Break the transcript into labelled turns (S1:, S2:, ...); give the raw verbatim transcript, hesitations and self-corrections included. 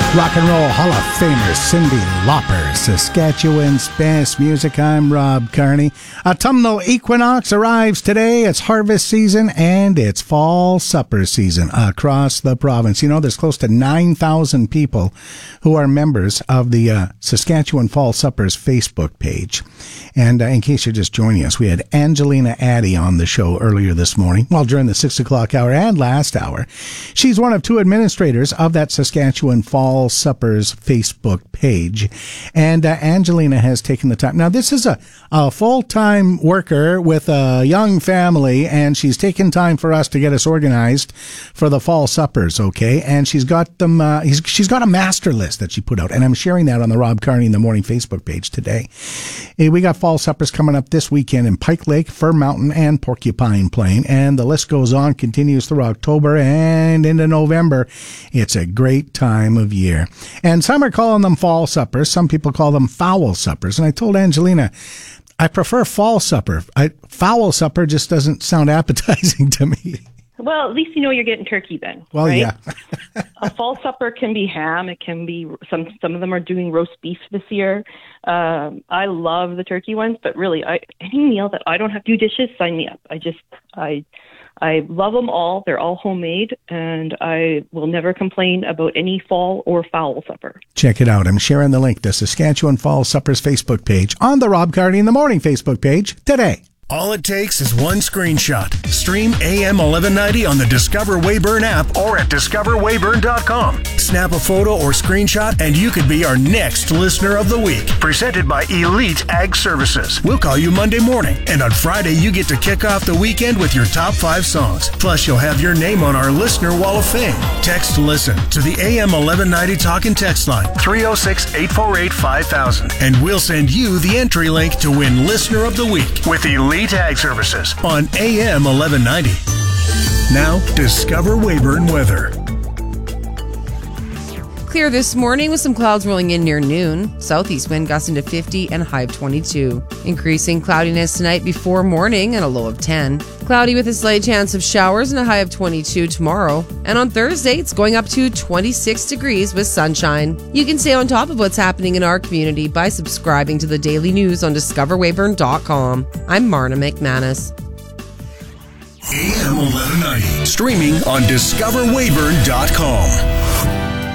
S1: Rock and Roll Hall of Famer Cyndi Lauper, Saskatchewan's best music. I'm Rob Carney. Autumnal equinox arrives today. It's harvest season and it's fall supper season across the province. You know, there's close to nine thousand people who are members of the uh, Saskatchewan Fall Suppers Facebook page. And uh, in case you're just joining us, we had Angelina Addy on the show earlier this morning, well, during the six o'clock hour and last hour. She's one of two administrators of that Saskatchewan Fall Suppers Facebook page. And uh, Angelina has taken the time. Now, this is a, a full-time worker with a young family, and she's taken time for us to get us organized for the Fall Suppers, okay? And she's got them, uh, he's, she's got a master list that she put out, and I'm sharing that on the Rob Carney in the Morning Facebook page today. Hey, we got Fall Suppers coming up this weekend in Pike Lake, Fir Mountain, and Porcupine Plain, and the list goes on, continues through October and into November. It's a great time of year. And some are calling them Fall Suppers. Some people call them Fowl Suppers. And I told Angelina, I prefer Fall Supper. I, Fowl Supper just doesn't sound appetizing to me.
S2: Well, at least you know you're getting turkey then.
S1: Well,
S2: right?
S1: yeah.
S2: A fall supper can be ham. It can be some. Some of them are doing roast beef this year. Um, I love the turkey ones, but really, I, any meal that I don't have to do dishes, sign me up. I just, I, I love them all. They're all homemade, and I will never complain about any fall or fowl supper.
S1: Check it out. I'm sharing the link to Saskatchewan Fall Suppers Facebook page on the Rob Carney in the Morning Facebook page today.
S3: All it takes is one screenshot. Stream A M eleven ninety on the Discover Weyburn app or at discover weyburn dot com. Snap a photo or screenshot and you could be our next Listener of the Week. Presented by Elite Ag Services. We'll call you Monday morning, and on Friday you get to kick off the weekend with your top five songs. Plus you'll have your name on our Listener Wall of Fame. Text LISTEN to the A M eleven ninety Talk and Text line three oh six, eight four eight, five thousand, and we'll send you the entry link to win Listener of the Week with Elite Ag Services on A M eleven ninety. Now, Discover Weyburn weather.
S4: Clear this morning with some clouds rolling in near noon. Southeast wind gusting to fifty and a high of twenty-two. Increasing cloudiness tonight before morning and a low of ten. Cloudy with a slight chance of showers and a high of twenty-two tomorrow. And on Thursday, it's going up to twenty-six degrees with sunshine. You can stay on top of what's happening in our community by subscribing to the daily news on discover weyburn dot com. I'm Marna McManus.
S3: A M eleven ninety. Streaming on discover weyburn dot com.